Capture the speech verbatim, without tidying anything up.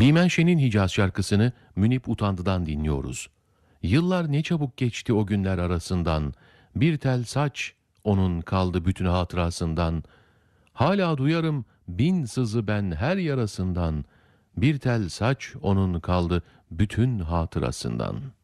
Bimenşe'nin Hicaz şarkısını Münip Utandı'dan dinliyoruz. Yıllar ne çabuk geçti o günler arasından, bir tel saç onun kaldı bütün hatırasından. Hala duyarım bin sızı ben her yarasından, bir tel saç onun kaldı bütün hatırasından.''